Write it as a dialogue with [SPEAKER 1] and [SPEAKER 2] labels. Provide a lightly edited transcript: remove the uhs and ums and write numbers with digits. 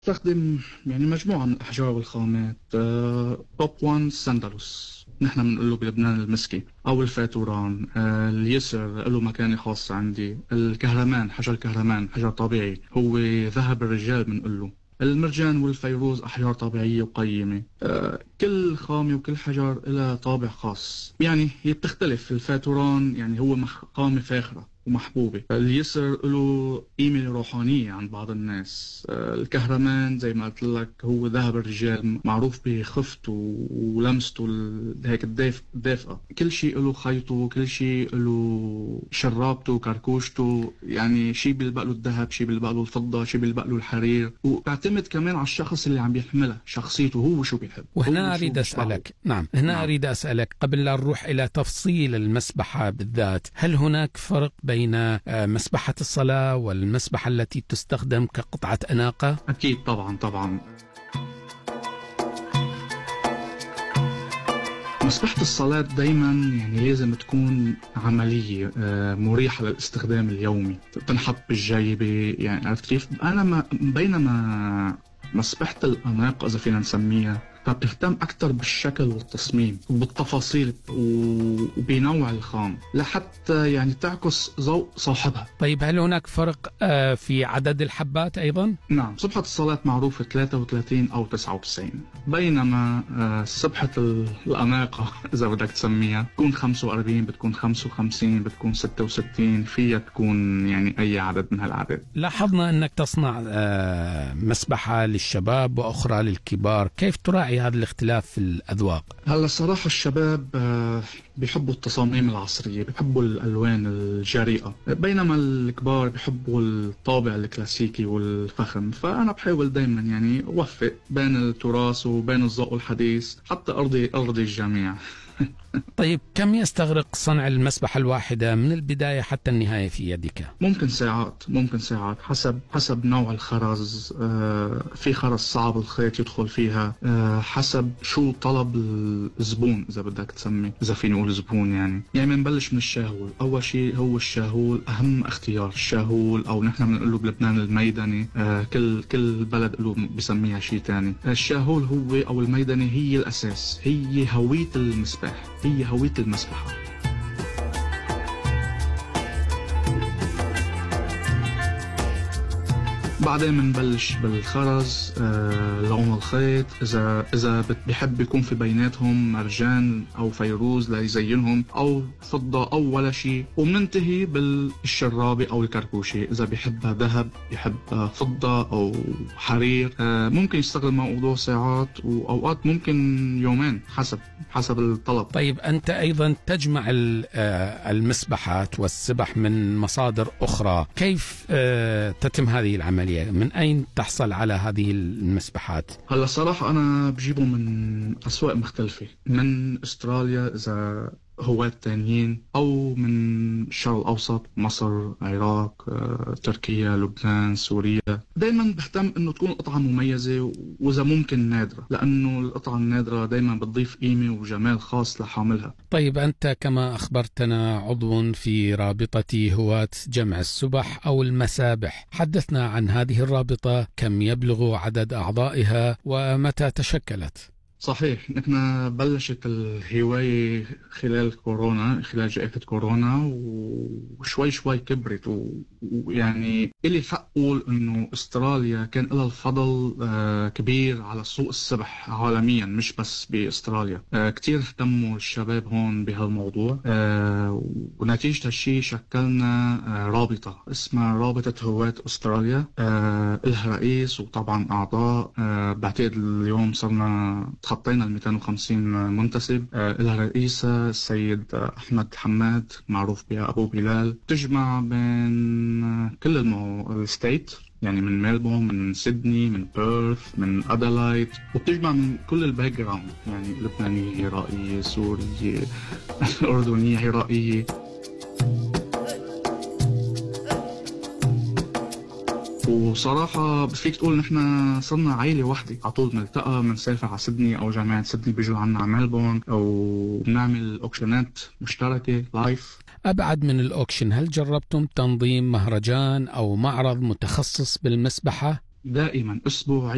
[SPEAKER 1] استخدم يعني مجموعة من الأحجار والخامات. توب 1 ساندالوس، نحن بنقول له بلبنان المسكي أو الفاتوران. اليسر له مكانة خاصة عندي. الكهرمان، حجر الكهرمان حجر طبيعي، هو ذهب الرجال بنقول له. المرجان والفيروز أحجار طبيعية وقيمة. كل خامة وكل حجر لها طابع خاص، يعني هي بتختلف. الفاتوران يعني هو خامة فاخرة ومحبوبة. اليسر له قيمة روحانية عند بعض الناس. الكهرمان زي ما قلت لك هو ذهب الرجال، معروف بخفته ولمسته هيك الدافئة. كل شيء له خيطه، كل شيء له شرابته كركوشته، يعني شيء بيلبق له الذهب، شيء بيلبق له الفضة، شيء بيلبق له الحرير. وبعتمد كمان على الشخص اللي عم يحملها، شخصيته هو شو بيحب.
[SPEAKER 2] وهنا أريد أسألك هنا أريد أسألك قبل لا نروح إلى تفصيل المسبحة بالذات، هل هناك فرق بين مسبحة الصلاة والمسبحة التي تستخدم كقطعة أناقة؟
[SPEAKER 1] أكيد طبعا. مسبحة الصلاة دايما يعني لازم تكون عملية، مريحة للاستخدام اليومي، تنحط بالجيبة، يعني عرفت كيف؟ بينما مسبحة الأناقة إذا فينا نسميها فبتهتم أكتر بالشكل والتصميم وبالتفاصيل وبنوع الخام لحتى يعني تعكس ذوق صاحبها.
[SPEAKER 2] طيب هل هناك فرق في عدد الحبات أيضا؟
[SPEAKER 1] نعم، سبحة الصلاة معروفة 33 أو 99، بينما سبحة الأناقة إذا بدك تسميها بتكون 45، بتكون 55، بتكون 66، فيها تكون يعني أي عدد من هالعدد.
[SPEAKER 2] لاحظنا أنك تصنع مسبحة للشباب وأخرى للكبار، كيف تراعي هذا الاختلاف في الأذواق؟
[SPEAKER 1] هلا الصراحة الشباب بيحبوا التصاميم العصرية، بيحبوا الألوان الجريئة، بينما الكبار بيحبوا الطابع الكلاسيكي والفخم. فأنا بحاول دايما يعني أوفق بين التراث وبين الذوق الحديث حتى أرضي الجميع.
[SPEAKER 2] طيب كم يستغرق صنع المسبحة الواحدة من البداية حتى النهاية في يدك؟
[SPEAKER 1] ممكن ساعات حسب نوع الخرز. في خرز صعب الخيط يدخل فيها، حسب شو طلب الزبون إذا بدك تسمي، إذا فيني أقول زبون يعني بنبلش من الشاهول. أول شيء هو الشاهول، أهم اختيار الشاهول، أو نحن بنقول له بلبنان الميدني. كل بلد له بسميها شيء تاني. الشاهول هو أو الميدني هي الأساس، هي هوية المسبح، هي هوية المسبحة. بعدين بنبلش بالخرز، لون الخيط، إذا بيحب يكون في بيناتهم مرجان أو فيروز ليزينهم، أو فضة أو ولا شيء. وبننتهي بالشرابة أو الكركوشة، إذا بيحبها ذهب، بيحب فضة أو حرير. ممكن يستغل موضوع ساعات، وأوقات ممكن يومين حسب الطلب.
[SPEAKER 2] طيب أنت أيضا تجمع المسبحات والسبح من مصادر أخرى، كيف تتم هذه العملية؟ من أين تحصل على هذه المسبحات؟
[SPEAKER 1] هلا صراحة أنا بجيبه من أسواق مختلفة، من أستراليا إذا هواة تانيين، أو من الشرق الأوسط، مصر، العراق، تركيا، لبنان، سوريا. دايما بهتم أنه تكون قطعة مميزة وإذا ممكن نادرة، لأنه القطعة النادرة دايما بتضيف قيمة وجمال خاص لحاملها.
[SPEAKER 2] طيب أنت كما أخبرتنا عضو في رابطة هواة جمع السبح أو المسابح، حدثنا عن هذه الرابطة، كم يبلغ عدد أعضائها ومتى تشكلت؟
[SPEAKER 1] صحيح، نحن بلشت الهواية خلال جائحة كورونا، وشوي كبرت. ويعني إلي حق أقول إنه أستراليا كان لها الفضل كبير على سوق السبح عالميا، مش بس بأستراليا. كتير اهتموا الشباب هون بهالموضوع، ونتيجة هالشي شكلنا رابطة اسمها رابطة هواة أستراليا. إلها رئيس وطبعا أعضاء. بعتقد اليوم صرنا تخطينا 250 منتسب. لها رئيسة السيد أحمد حماد، معروف بها أبو بلال، تجمع بين كل الستيت، يعني من ميلبورن، من سيدني، من بيرث، من أدلايد، وبتجمع من كل الباك جراوند، يعني لبنانية، عراقية، سورية، أردنية، عراقية. وصراحة فيك تقول نحن صرنا عائلة واحدة، على طول بنلتقى، بنسافر على سيدني أو جامعة سيدني بيجوا عنا على ميلبورن، أو بنعمل أوكشنات مشتركة لايف.
[SPEAKER 2] أبعد من الأوكشن، هل جربتم تنظيم مهرجان أو معرض متخصص بالمسبحة؟
[SPEAKER 1] دائما أسبوعي